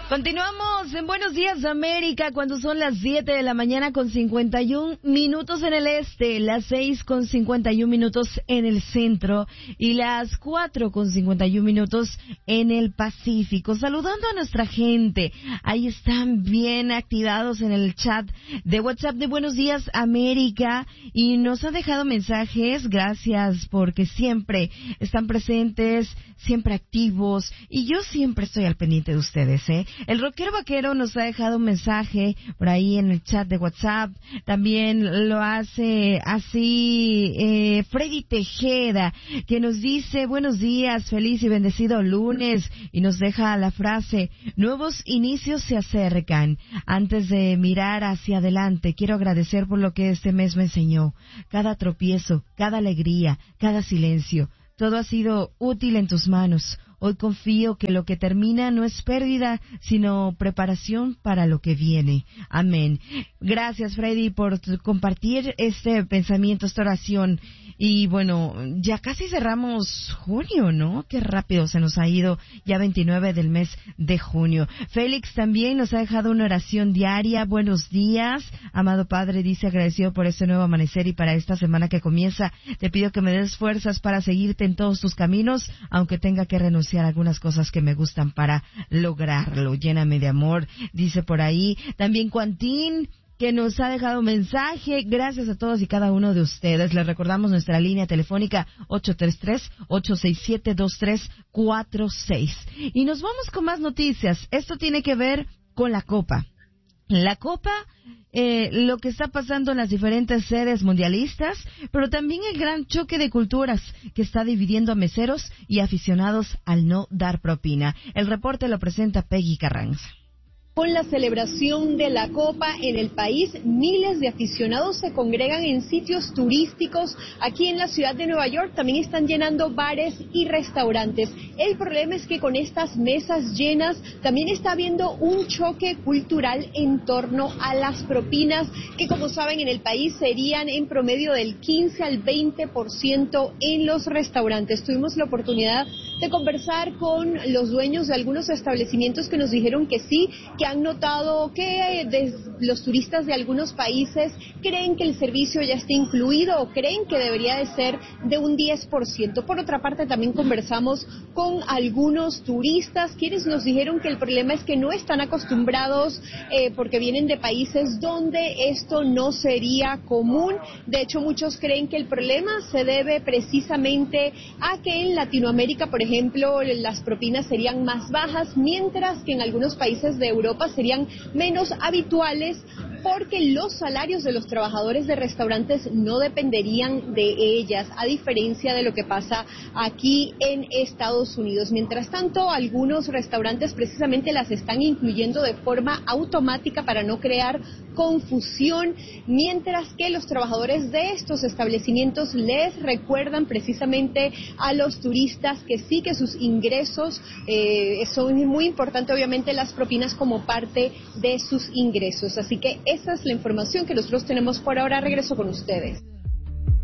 Continuamos en Buenos Días América cuando son las 7 de la mañana con 51 minutos en el este, las 6 con 51 minutos en el centro y las 4 con 51 minutos en el Pacífico. Saludando a nuestra gente. Ahí están bien activados en el chat de WhatsApp de Buenos Días América y nos han dejado mensajes. Gracias porque siempre están presentes, siempre activos y yo siempre estoy al pendiente de ustedes, ¿eh? El rockero vaquero nos ha dejado un mensaje por ahí en el chat de WhatsApp. También lo hace así Freddy Tejeda, que nos dice buenos días, feliz y bendecido lunes, y nos deja la frase: nuevos inicios se acercan. Antes de mirar hacia adelante, quiero agradecer por lo que este mes me enseñó. Cada tropiezo, cada alegría, cada silencio, todo ha sido útil en tus manos. Hoy confío que lo que termina no es pérdida, sino preparación para lo que viene. Amén. Gracias, Freddy, por compartir este pensamiento, esta oración. Y bueno, ya casi cerramos junio, ¿no? Qué rápido se nos ha ido, ya 29 del mes de junio. Félix también nos ha dejado una oración diaria. Buenos días, amado Padre, dice, agradecido por este nuevo amanecer y para esta semana que comienza. Te pido que me des fuerzas para seguirte en todos tus caminos, aunque tenga que renunciar a algunas cosas que me gustan para lograrlo. Lléname de amor, dice por ahí. También Quantín, que nos ha dejado un mensaje. Gracias a todos y cada uno de ustedes. Les recordamos nuestra línea telefónica 833-867-2346. Y nos vamos con más noticias. Esto tiene que ver con la Copa. La Copa, lo que está pasando en las diferentes sedes mundialistas, pero también el gran choque de culturas que está dividiendo a meseros y aficionados al no dar propina. El reporte lo presenta Peggy Carranza. Con la celebración de la Copa en el país, miles de aficionados se congregan en sitios turísticos. Aquí en la ciudad de Nueva York también están llenando bares y restaurantes. El problema es que con estas mesas llenas también está habiendo un choque cultural en torno a las propinas, que como saben en el país serían en promedio del 15 al 20% en los restaurantes. Tuvimos la oportunidad de conversar con los dueños de algunos establecimientos que nos dijeron que sí, que han notado que los turistas de algunos países creen que el servicio ya está incluido o creen que debería de ser de un 10%. Por otra parte, también conversamos con algunos turistas quienes nos dijeron que el problema es que no están acostumbrados porque vienen de países donde esto no sería común. De hecho, muchos creen que el problema se debe precisamente a que en Latinoamérica, por ejemplo, las propinas serían más bajas, mientras que en algunos países de Europa serían menos habituales porque los salarios de los trabajadores de restaurantes no dependerían de ellas, a diferencia de lo que pasa aquí en Estados Unidos. Mientras tanto, algunos restaurantes precisamente las están incluyendo de forma automática para no crear confusión, mientras que los trabajadores de estos establecimientos les recuerdan precisamente a los turistas que sí, que sus ingresos son muy importantes, obviamente las propinas como parte de sus ingresos. Así que esa es la información que nosotros tenemos por ahora. Regreso con ustedes.